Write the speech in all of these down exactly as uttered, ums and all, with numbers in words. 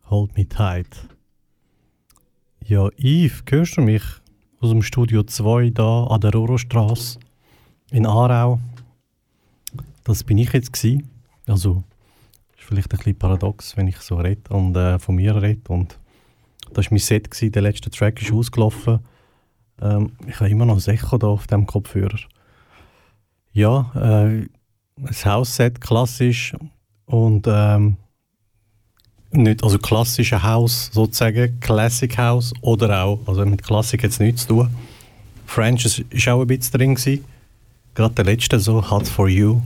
Hold Me Tight. Ja, Yves, hörst du mich? Aus dem Studio zwei da an der Rorostrasse in Aarau. Das bin ich jetzt gewesen. Also, ist vielleicht ein bisschen paradox, wenn ich so rede und äh, von mir rede. Und das war mein Set gewesen. Der letzte Track ist ausgelaufen. Ähm, ich habe immer noch ein Echo da auf dem Kopfhörer. Ja, äh, ein House-Set, klassisch. Und ähm, nicht, also klassische House sozusagen, Classic House oder auch, also mit Klassik hat es nichts zu tun. French war auch ein bisschen drin gewesen. Gerade der letzte, so Hot for You.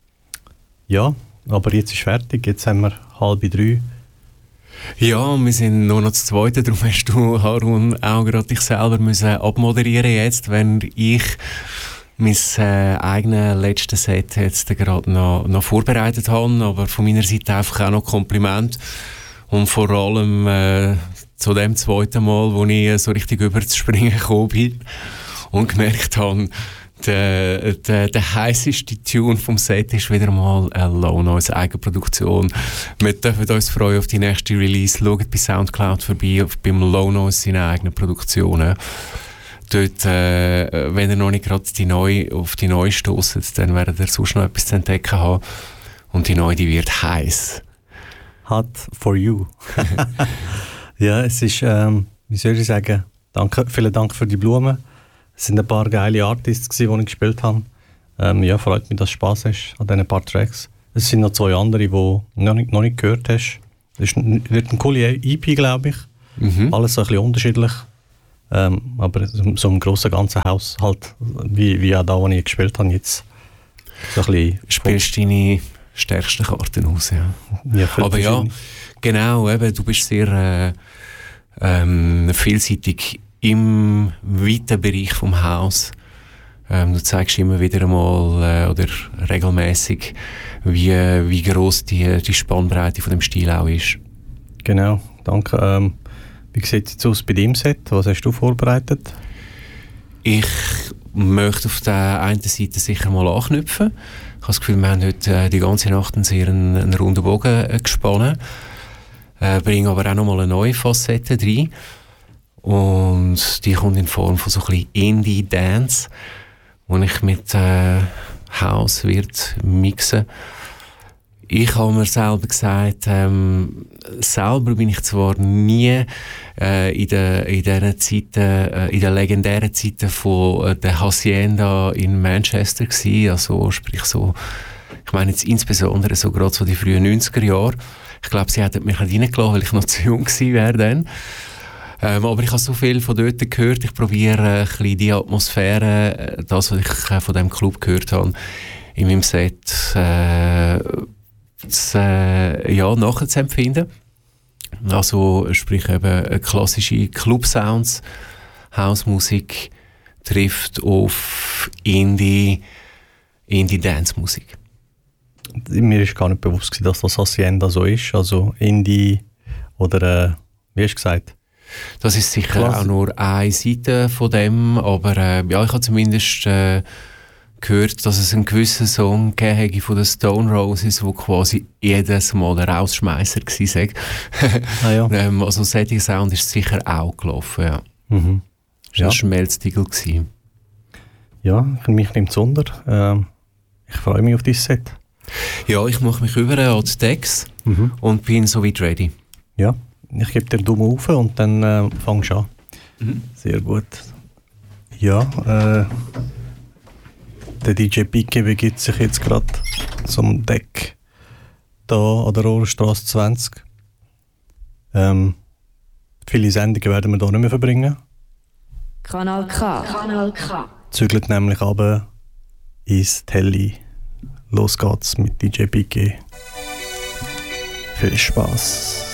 Ja, aber jetzt ist fertig, jetzt haben wir halb drei. Ja, wir sind nur noch das Zweite, darum hast du, Harun, auch gerade dich selber müssen abmoderieren jetzt, wenn ich mein äh, eigenes letztes Set jetzt gerade noch, noch vorbereitet habe, aber von meiner Seite einfach auch noch Kompliment und vor allem äh, zu dem zweiten Mal, wo ich so richtig überzuspringen gekommen bin und gemerkt habe, der, der, der heisseste Tune vom Set ist wieder mal Low Noise Eigenproduktion. Wir dürfen uns freuen auf die nächste Release. Schaut bei Soundcloud vorbei, auf, beim Low Noise seine eigenen Produktionen. Dort, äh, wenn ihr noch nicht gerade die neue, auf die neue stösst, dann werdet ihr sonst noch etwas zu entdecken haben. Und die neue, die wird heiß. Hot for You. Ja, es ist, ähm, wie soll ich sagen, danke, vielen Dank für die Blumen. Es sind ein paar geile Artists gewesen, die ich gespielt habe. Ähm, ja, freut mich, dass du Spass hast an diesen paar Tracks. Es sind noch zwei andere, die du noch nicht, noch nicht gehört hast. Es wird eine coole E P, glaube ich. Mhm. Alles so ein bisschen unterschiedlich. Ähm, aber so im grossen ganzen Haus halt, wie, wie auch da, wo ich gespielt habe, jetzt so ein bisschen... Spielst deine stärksten Karten aus, ja. Ja, aber ja, genau, eben, du bist sehr äh, ähm, vielseitig im weiten Bereich vom Haus. Ähm, du zeigst immer wieder einmal äh, oder regelmäßig, wie, wie gross die, die Spannbreite von dem Stil auch ist. Genau, danke. Ähm, wie sieht es jetzt aus bei deinem Set? Was hast du vorbereitet? Ich möchte auf der einen Seite sicher mal anknüpfen. Ich habe das Gefühl, wir haben heute äh, die ganze Nacht einen sehr einen, einen runden Bogen äh, gespannt. Äh, bringen aber auch noch mal eine neue Facette rein. Und die kommt in Form von so ein bisschen Indie-Dance, wo ich mit äh, House wird mixen. Ich habe mir selber gesagt, ähm, selber bin ich zwar nie äh, in den in den Zeiten, äh, in den legendären Zeiten von äh, der Hacienda in Manchester gewesen, also sprich so, ich meine jetzt insbesondere so gerade so die frühen neunziger Jahre. Ich glaube, sie hätten mich nicht reingelassen, weil ich noch zu jung gewesen wäre dann. Ähm, aber ich habe so viel von dort gehört, ich probiere äh, ein bisschen die Atmosphäre, das, was ich äh, von diesem Club gehört habe, in meinem Set äh, zu, äh, ja, nachzuempfinden. Also sprich eben klassische Club-Sounds, House-Musik trifft auf Indie, Indie-Dance-Musik. Mir ist gar nicht bewusst, dass das Hacienda so ist, also Indie oder, äh, wie hast du gesagt? Das ist sicher Klasse. Auch nur eine Seite von dem, aber äh, ja, ich habe zumindest äh, gehört, dass es einen gewissen Song gegeben von den Stone Roses, wo quasi jedes Mal ein Rausschmeisser war. Ah, ja. ähm, also solcher Sound ist sicher auch gelaufen, ja. Mhm. Das war ja. ein Schmelztiegel gewesen. Ja, mich nimmt es wunder. Ähm, ich freue mich auf dieses Set. Ja, ich mache mich über an die Decks mhm. und bin soweit ready. Ja. Ich gebe dir den Daumen auf und dann äh, fangst du an. Mhm. Sehr gut. Ja, äh, der D J Pike begibt sich jetzt gerade zum Deck da an der Rohrstrasse zwanzig. Ähm, viele Sendungen werden wir hier nicht mehr verbringen. Kanal K. Kanal K. Zügelt nämlich runter ins Telly. Los geht's mit D J Pike. Viel Spaß.